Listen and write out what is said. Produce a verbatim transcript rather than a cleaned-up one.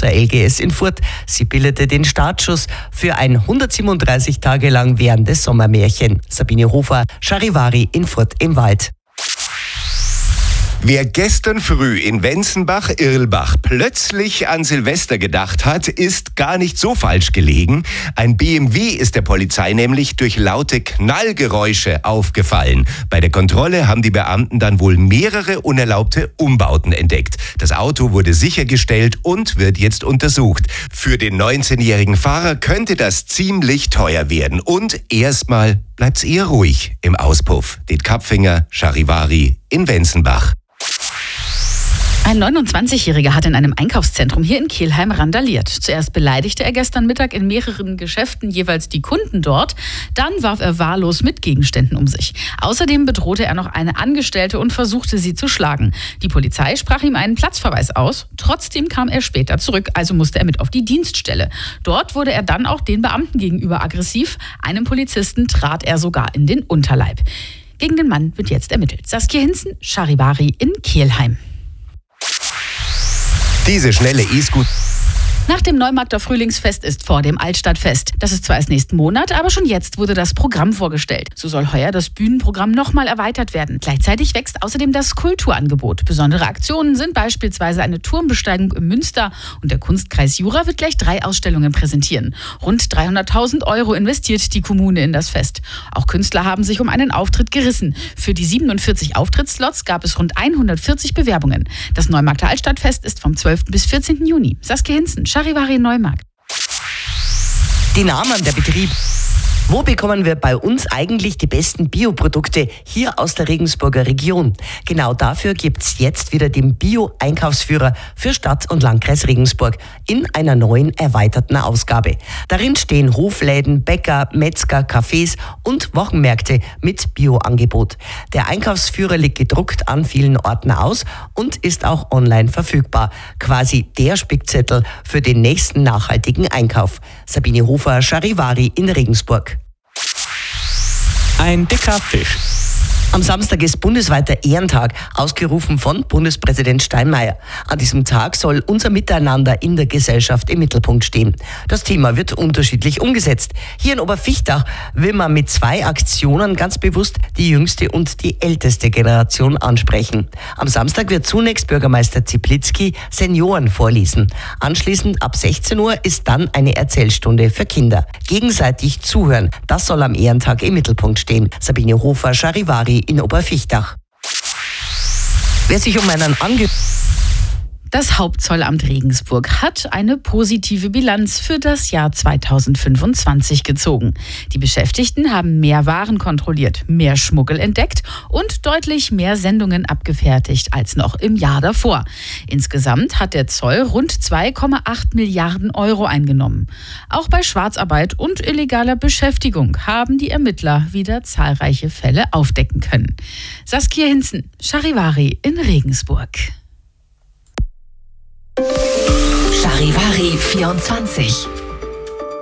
Tochter L G S in Furt. Sie bildete den Startschuss für ein hundertsiebenunddreißig Tage lang währendes Sommermärchen. Sabine Hofer, Charivari in Furt im Wald. Wer gestern früh in Wenzenbach-Irlbach plötzlich an Silvester gedacht hat, ist gar nicht so falsch gelegen. Ein B M W ist der Polizei nämlich durch laute Knallgeräusche aufgefallen. Bei der Kontrolle haben die Beamten dann wohl mehrere unerlaubte Umbauten entdeckt. Das Auto wurde sichergestellt und wird jetzt untersucht. Für den neunzehnjährigen Fahrer könnte das ziemlich teuer werden. Und erstmal bleibt's eher ruhig im Auspuff. Den Kapfinger, Charivari in Wenzenbach. Ein neunundzwanzigjähriger hat in einem Einkaufszentrum hier in Kelheim randaliert. Zuerst beleidigte er gestern Mittag in mehreren Geschäften jeweils die Kunden dort. Dann warf er wahllos mit Gegenständen um sich. Außerdem bedrohte er noch eine Angestellte und versuchte, sie zu schlagen. Die Polizei sprach ihm einen Platzverweis aus. Trotzdem kam er später zurück, also musste er mit auf die Dienststelle. Dort wurde er dann auch den Beamten gegenüber aggressiv. Einem Polizisten trat er sogar in den Unterleib. Gegen den Mann wird jetzt ermittelt. Saskia Hinzen, Charivari in Kelheim. Diese schnelle E-Scooter. Nach dem Neumarkter Frühlingsfest ist vor dem Altstadtfest. Das ist zwar erst nächsten Monat, aber schon jetzt wurde das Programm vorgestellt. So soll heuer das Bühnenprogramm nochmal erweitert werden. Gleichzeitig wächst außerdem das Kulturangebot. Besondere Aktionen sind beispielsweise eine Turmbesteigung im Münster und der Kunstkreis Jura wird gleich drei Ausstellungen präsentieren. Rund dreihunderttausend Euro investiert die Kommune in das Fest. Auch Künstler haben sich um einen Auftritt gerissen. Für die siebenundvierzig Auftrittslots gab es rund hundertvierzig Bewerbungen. Das Neumarkter Altstadtfest ist vom zwölften bis vierzehnten Juni. Saskia Hinzen, Charivari Neumarkt. Die Namen der Betriebe. Wo bekommen wir bei uns eigentlich die besten Bioprodukte hier aus der Regensburger Region? Genau dafür gibt's jetzt wieder den Bio-Einkaufsführer für Stadt und Landkreis Regensburg in einer neuen erweiterten Ausgabe. Darin stehen Hofläden, Bäcker, Metzger, Cafés und Wochenmärkte mit Bio-Angebot. Der Einkaufsführer liegt gedruckt an vielen Orten aus und ist auch online verfügbar. Quasi der Spickzettel für den nächsten nachhaltigen Einkauf. Sabine Hofer, Charivari in Regensburg. Ein dicker Fisch. Am Samstag ist bundesweiter Ehrentag, ausgerufen von Bundespräsident Steinmeier. An diesem Tag soll unser Miteinander in der Gesellschaft im Mittelpunkt stehen. Das Thema wird unterschiedlich umgesetzt. Hier in Oberfichtach will man mit zwei Aktionen ganz bewusst die jüngste und die älteste Generation ansprechen. Am Samstag wird zunächst Bürgermeister Ziplitzky Senioren vorlesen. Anschließend ab sechzehn Uhr ist dann eine Erzählstunde für Kinder. Gegenseitig zuhören, das soll am Ehrentag im Mittelpunkt stehen. Sabine Hofer, Charivari in Oberfichtach. Wer sich um einen Ange... Das Hauptzollamt Regensburg hat eine positive Bilanz für das Jahr zweitausendfünfundzwanzig gezogen. Die Beschäftigten haben mehr Waren kontrolliert, mehr Schmuggel entdeckt und deutlich mehr Sendungen abgefertigt als noch im Jahr davor. Insgesamt hat der Zoll rund zwei Komma acht Milliarden Euro eingenommen. Auch bei Schwarzarbeit und illegaler Beschäftigung haben die Ermittler wieder zahlreiche Fälle aufdecken können. Saskia Hinzen, Charivari in Regensburg. Charivari vierundzwanzig.